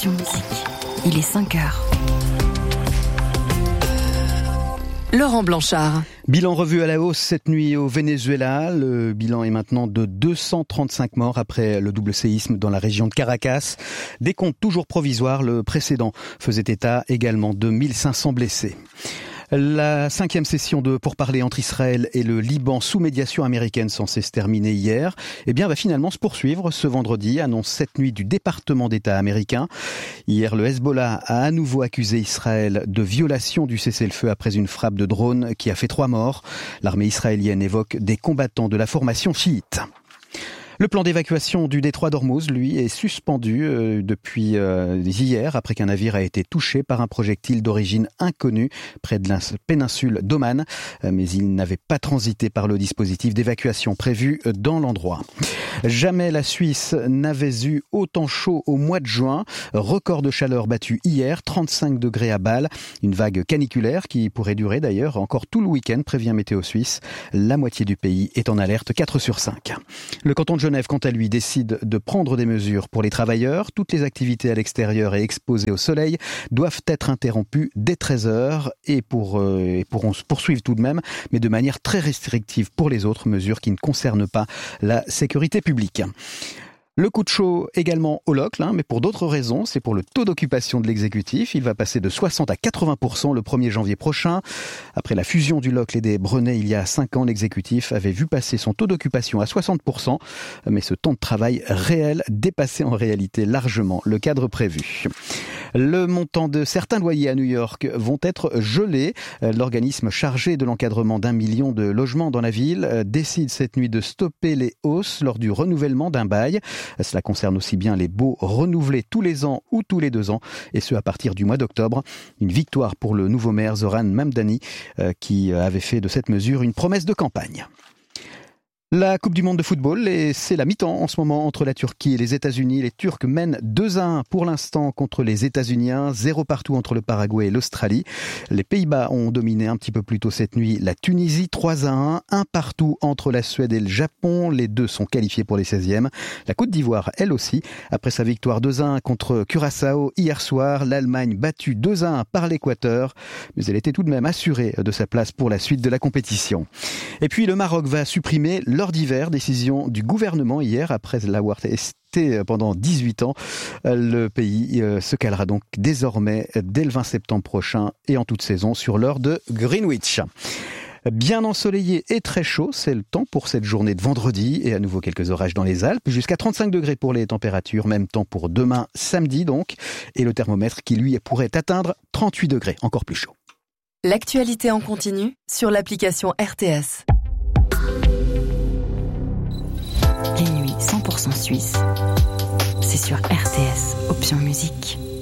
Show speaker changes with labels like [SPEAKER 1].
[SPEAKER 1] Option Musique. Il est 5h. Laurent Blanchard.
[SPEAKER 2] Bilan revu à la hausse cette nuit au Venezuela. Le bilan est maintenant de 235 morts après le double séisme dans la région de Caracas. Des comptes toujours provisoires. Le précédent faisait état également de 1500 blessés. La 5e session de pourparlers entre Israël et le Liban sous médiation américaine censée se terminer hier, va finalement se poursuivre ce vendredi, annonce cette nuit du département d'État américain. Hier, le Hezbollah a à nouveau accusé Israël de violation du cessez-le-feu après une frappe de drone qui a fait 3 morts. L'armée israélienne évoque des combattants de la formation chiite. Le plan d'évacuation du détroit d'Ormuz, lui, est suspendu depuis hier après qu'un navire a été touché par un projectile d'origine inconnue près de la péninsule d'Oman. Mais il n'avait pas transité par le dispositif d'évacuation prévu dans l'endroit. Jamais la Suisse n'avait eu autant chaud au mois de juin. Record de chaleur battu hier, 35 degrés à Bâle. Une vague caniculaire qui pourrait durer d'ailleurs encore tout le week-end, prévient Météo Suisse. La moitié du pays est en alerte 4 sur 5. Le canton de Genève, quant à lui, décide de prendre des mesures pour les travailleurs. Toutes les activités à l'extérieur et exposées au soleil doivent être interrompues dès 13h et pourront se poursuivre tout de même, mais de manière très restrictive pour les autres mesures qui ne concernent pas la sécurité publique. Le coup de chaud également au Locle, mais pour d'autres raisons. C'est pour le taux d'occupation de l'exécutif. Il va passer de 60 à 80% le 1er janvier prochain. Après la fusion du Locle et des Brenets il y a 5 ans, l'exécutif avait vu passer son taux d'occupation à 60%. Mais ce temps de travail réel dépassait en réalité largement le cadre prévu. Le montant de certains loyers à New York vont être gelés. L'organisme chargé de l'encadrement d'1 million de logements dans la ville décide cette nuit de stopper les hausses lors du renouvellement d'un bail. Cela concerne aussi bien les baux renouvelés tous les ans ou tous les 2 ans, et ce à partir du mois d'octobre. Une victoire pour le nouveau maire Zoran Mamdani qui avait fait de cette mesure une promesse de campagne. La Coupe du Monde de football, et c'est la mi-temps en ce moment entre la Turquie et les États-Unis. Les Turcs mènent 2-1 pour l'instant contre les États-Uniens, 0 partout entre le Paraguay et l'Australie. Les Pays-Bas ont dominé un petit peu plus tôt cette nuit la Tunisie, 3-1, 1 partout entre la Suède et le Japon. Les deux sont qualifiés pour les 16e. La Côte d'Ivoire, elle aussi, après sa victoire 2-1 contre Curaçao hier soir, l'Allemagne battue 2-1 par l'Équateur, mais elle était tout de même assurée de sa place pour la suite de la compétition. Et puis le Maroc va supprimer l'heure d'hiver, décision du gouvernement hier après l'avoir testé pendant 18 ans. Le pays se calera donc désormais dès le 20 septembre prochain et en toute saison sur l'heure de Greenwich. Bien ensoleillé et très chaud, c'est le temps pour cette journée de vendredi et à nouveau quelques orages dans les Alpes, jusqu'à 35 degrés pour les températures, même temps pour demain samedi donc, et le thermomètre qui lui pourrait atteindre 38 degrés, encore plus chaud.
[SPEAKER 1] L'actualité en continu sur l'application RTS. Les nuits 100% suisses, c'est sur RTS Option Musique.